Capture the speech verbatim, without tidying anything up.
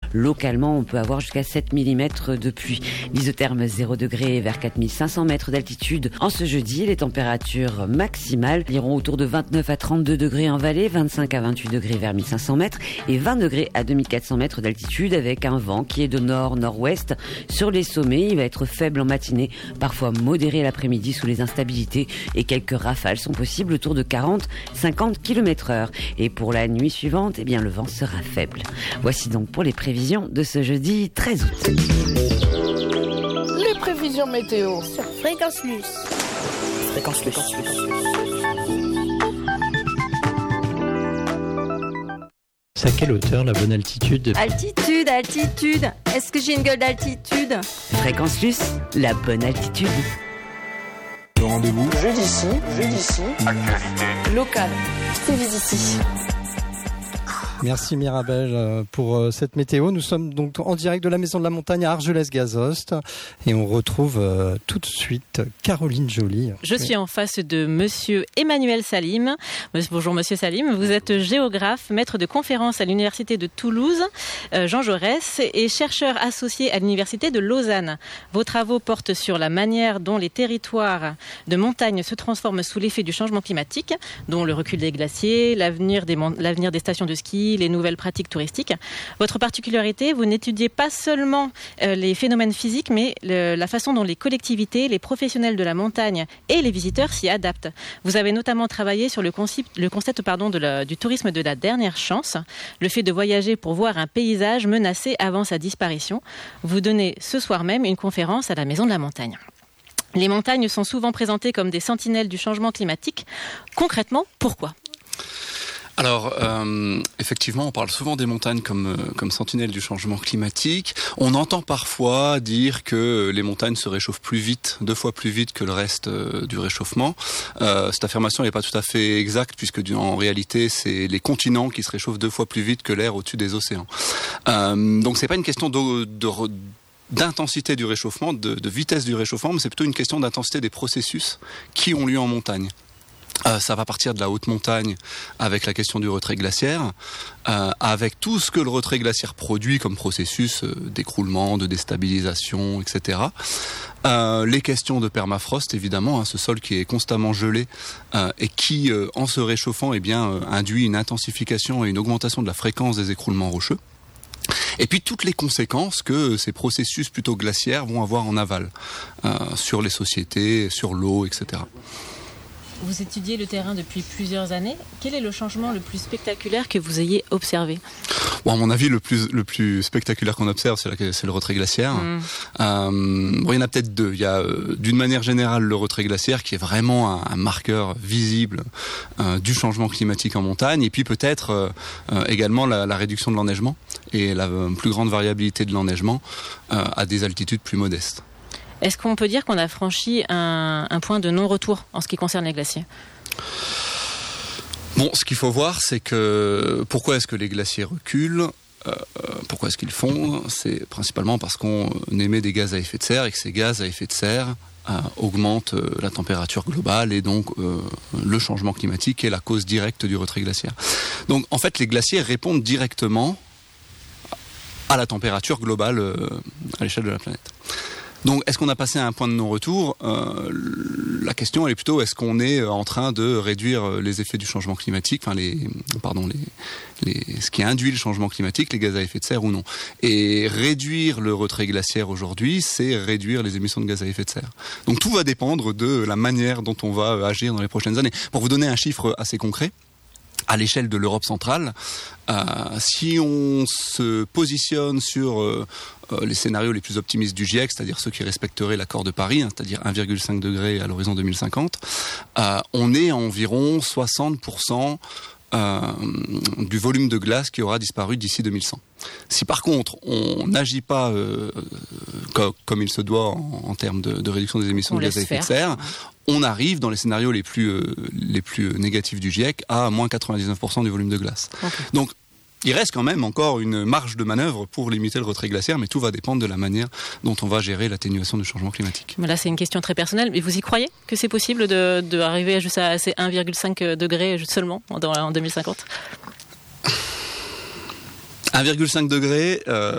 Localement, on peut avoir jusqu'à sept millimètres de pluie. L'isotherme zéro degré vers quatre mille cinq cents mètres d'altitude. En ce jeudi, les températures maximales iront autour de vingt-neuf à trente-deux degrés en vallée, vingt-cinq à vingt-huit degrés vers mille cinq cents mètres et vingt degrés à deux mille quatre cents mètres d'altitude avec un vent qui est de nord-nord-ouest. Sur les sommets, il va être faible en matinée, parfois modéré l'après-midi sous les instabilités et quelques rafales sont possibles autour de quarante à cinquante kilomètres heure. Et pour la nuit suivante, eh bien, le vent sera faible. Voici donc pour les prévisions de ce jeudi treize août. Les prévisions météo sur Fréquence Luce. Fréquence Luce. C'est à quelle hauteur la bonne altitude ? Altitude, altitude. Est-ce que j'ai une gueule d'altitude ? Fréquence Luce, la bonne altitude. Le rendez-vous. Jeudi ici, jeudi ici. Actualité. Locale. C'est ici. Merci Mirabel pour cette météo. Nous sommes donc en direct de la Maison de la Montagne à Argelès-Gazost et on retrouve tout de suite Caroline Joly. Je suis en face de monsieur Emmanuel Salim. Bonjour monsieur Salim, vous êtes géographe, maître de conférences à l'université de Toulouse, Jean Jaurès, et chercheur associé à l'université de Lausanne. Vos travaux portent sur la manière dont les territoires de montagne se transforment sous l'effet du changement climatique, dont le recul des glaciers, l'avenir des, l'avenir des stations de ski, les nouvelles pratiques touristiques. Votre particularité, vous n'étudiez pas seulement euh, les phénomènes physiques, mais le, la façon dont les collectivités, les professionnels de la montagne et les visiteurs s'y adaptent. Vous avez notamment travaillé sur le concept, le concept pardon, de la, du tourisme de la dernière chance, le fait de voyager pour voir un paysage menacé avant sa disparition. Vous donnez ce soir même une conférence à la Maison de la Montagne. Les montagnes sont souvent présentées comme des sentinelles du changement climatique. Concrètement, pourquoi ? Alors, euh, effectivement, on parle souvent des montagnes comme euh, comme sentinelles du changement climatique. On entend parfois dire que les montagnes se réchauffent plus vite, deux fois plus vite que le reste euh, du réchauffement. Euh, cette affirmation n'est pas tout à fait exacte puisque en réalité, c'est les continents qui se réchauffent deux fois plus vite que l'air au-dessus des océans. Euh, donc, c'est pas une question de, de d'intensité du réchauffement, de, de vitesse du réchauffement, mais c'est plutôt une question d'intensité des processus qui ont lieu en montagne. Euh, ça va partir de la haute montagne avec la question du retrait glaciaire, euh, avec tout ce que le retrait glaciaire produit comme processus euh, d'écroulement, de déstabilisation, et cetera. Euh, les questions de permafrost, évidemment, hein, ce sol qui est constamment gelé euh, et qui, euh, en se réchauffant, eh bien, euh, induit une intensification et une augmentation de la fréquence des écroulements rocheux. Et puis toutes les conséquences que ces processus plutôt glaciaires vont avoir en aval, euh, sur les sociétés, sur l'eau, et cetera. Vous étudiez le terrain depuis plusieurs années. Quel est le changement le plus spectaculaire que vous ayez observé ? Bon, à mon avis, le plus le plus spectaculaire qu'on observe, c'est, la, c'est le retrait glaciaire. Mmh. Euh, bon, il y en a peut-être deux. Il y a, euh, d'une manière générale, le retrait glaciaire qui est vraiment un, un marqueur visible euh, du changement climatique en montagne, et puis peut-être euh, euh, également la, la réduction de l'enneigement et la euh, plus grande variabilité de l'enneigement euh, à des altitudes plus modestes. Est-ce qu'on peut dire qu'on a franchi un, un point de non-retour en ce qui concerne les glaciers ? Bon, ce qu'il faut voir, c'est que pourquoi est-ce que les glaciers reculent ? Euh, pourquoi est-ce qu'ils fondent ? C'est principalement parce qu'on émet des gaz à effet de serre et que ces gaz à effet de serre euh, augmentent euh, la température globale et donc euh, le changement climatique est la cause directe du retrait glaciaire. Donc en fait, les glaciers répondent directement à la température globale euh, à l'échelle de la planète. Donc, est-ce qu'on a passé à un point de non-retour ? euh, La question elle est plutôt est-ce qu'on est en train de réduire les effets du changement climatique, enfin les, pardon, les, les, ce qui induit le changement climatique, les gaz à effet de serre ou non. Et réduire le retrait glaciaire aujourd'hui, c'est réduire les émissions de gaz à effet de serre. Donc, tout va dépendre de la manière dont on va agir dans les prochaines années. Pour vous donner un chiffre assez concret, à l'échelle de l'Europe centrale, euh, si on se positionne sur euh, euh, les scénarios les plus optimistes du GIEC, c'est-à-dire ceux qui respecteraient l'accord de Paris, hein, c'est-à-dire un virgule cinq degré à l'horizon deux mille cinquante, euh, on est à environ soixante pour cent euh, du volume de glace qui aura disparu d'ici deux mille cent. Si par contre on n'agit pas euh, co- comme il se doit en, en termes de, de réduction des émissions on de gaz à effet de serre, on arrive dans les scénarios les plus euh, les plus négatifs du GIEC à moins quatre-vingt-dix-neuf pour cent du volume de glace. Okay. Donc il reste quand même encore une marge de manœuvre pour limiter le retrait glaciaire, mais tout va dépendre de la manière dont on va gérer l'atténuation du changement climatique. Mais là, c'est une question très personnelle. Mais vous y croyez que c'est possible de, de arriver jusqu'à ces un virgule cinq degrés seulement en, en deux mille cinquante ? un virgule cinq degré, euh,